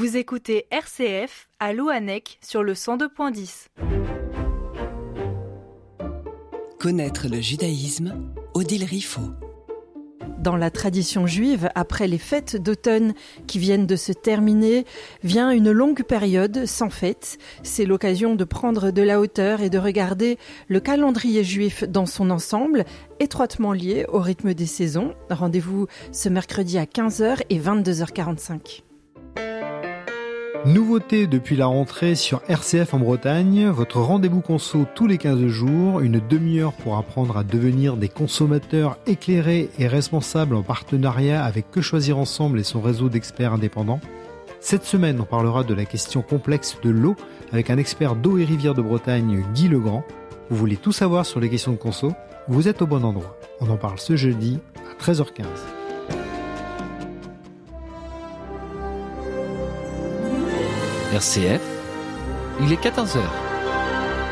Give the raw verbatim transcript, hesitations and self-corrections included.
Vous écoutez R C F à Louannec sur le cent deux point dix. Connaître le judaïsme, Odile Riffaut. Dans la tradition juive, après les fêtes d'automne qui viennent de se terminer, vient une longue période sans fête. C'est l'occasion de prendre de la hauteur et de regarder le calendrier juif dans son ensemble, étroitement lié au rythme des saisons. Rendez-vous ce mercredi à quinze heures et vingt-deux heures quarante-cinq. Nouveauté depuis la rentrée sur R C F en Bretagne, votre rendez-vous conso tous les quinze jours, une demi-heure pour apprendre à devenir des consommateurs éclairés et responsables en partenariat avec Que Choisir Ensemble et son réseau d'experts indépendants. Cette semaine, on parlera de la question complexe de l'eau avec un expert d'eau et rivières de Bretagne, Guy Legrand. Vous voulez tout savoir sur les questions de conso ? Vous êtes au bon endroit. On en parle ce jeudi à treize heures quinze. R C F, il est quatorze heures.